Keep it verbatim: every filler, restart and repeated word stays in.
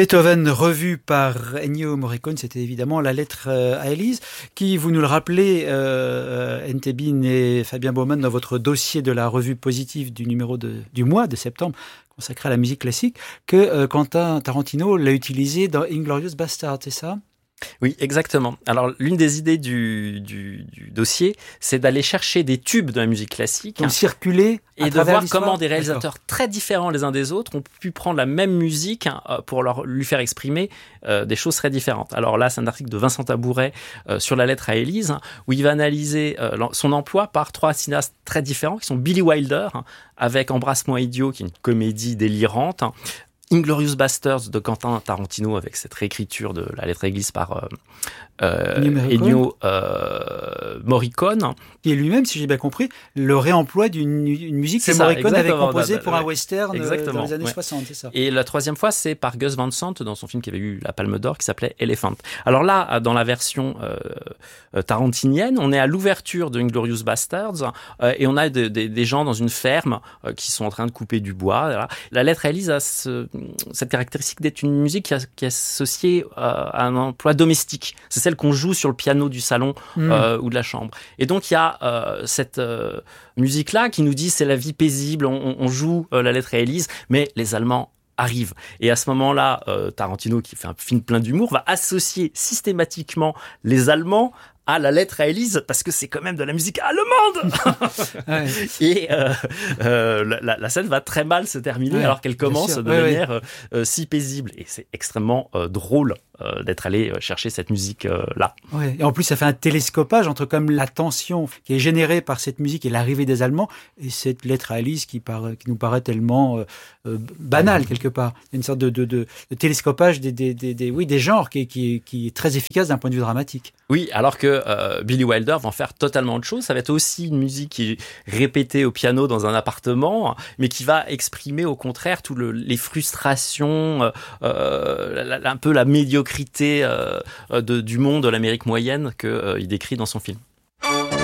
Beethoven revu par Ennio Morricone, c'était évidemment la lettre à Élise, qui, vous nous le rappelez, euh, Ntebin et Fabien Baumann, dans votre dossier de la revue positive du numéro de, du mois de septembre, consacré à la musique classique, que euh, Quentin Tarantino l'a utilisé dans Inglourious Basterds, c'est ça ? Oui, exactement. Alors, l'une des idées du, du, du dossier, c'est d'aller chercher des tubes de la musique classique. Donc, circuler et de voir comment des réalisateurs D'accord. très différents les uns des autres ont pu prendre la même musique pour leur, lui faire exprimer euh, des choses très différentes. Alors là, c'est un article de Vincent Tabouret euh, sur la lettre à Élise, où il va analyser euh, son emploi par trois cinéastes très différents, qui sont Billy Wilder, hein, avec Embrasse-moi idiot, qui est une comédie délirante, hein, Inglourious Basterds de Quentin Tarantino avec cette réécriture de la lettre à Élise par euh, euh, Ennio euh, Morricone. Qui est lui-même, si j'ai bien compris, le réemploi d'une une musique c'est que ça, Morricone avait composée pour un western exactement, dans les années ouais. soixante, c'est ça. Et la troisième fois, c'est par Gus Van Sant dans son film qui avait eu la Palme d'Or qui s'appelait Elephant. Alors là, dans la version euh, tarantinienne, on est à l'ouverture de Inglourious Basterds euh, et on a de, de, des gens dans une ferme euh, qui sont en train de couper du bois. Voilà. La lettre à Élise a ce cette caractéristique d'être une musique qui, a, qui est associée à un emploi domestique. C'est celle qu'on joue sur le piano du salon mmh. euh, ou de la chambre. Et donc, il y a euh, cette euh, musique-là qui nous dit c'est la vie paisible, on, on joue euh, la lettre à Élise, mais les Allemands arrivent. Et à ce moment-là, euh, Tarantino, qui fait un film plein d'humour, va associer systématiquement les Allemands à la lettre à Élise, parce que c'est quand même de la musique allemande. ouais. Et euh, euh, la, la scène va très mal se terminer, ouais, alors qu'elle commence de ouais, manière ouais. Euh, si paisible. Et c'est extrêmement euh, drôle euh, d'être allé chercher cette musique-là. Euh, ouais. Et en plus, ça fait un télescopage entre comme la tension qui est générée par cette musique et l'arrivée des Allemands, et cette lettre à Élise qui, par, qui nous paraît tellement euh, euh, banale, quelque part. Il y a une sorte de, de, de, de télescopage des, des, des, des, oui, des genres qui, qui, qui est très efficace d'un point de vue dramatique. Oui, alors que euh, Billy Wilder va en faire totalement autre chose. Ça va être aussi une musique qui est répétée au piano dans un appartement, mais qui va exprimer au contraire tout le, les frustrations, euh, la, la, un peu la médiocrité euh, de, du monde de l'Amérique moyenne qu'il euh, décrit dans son film.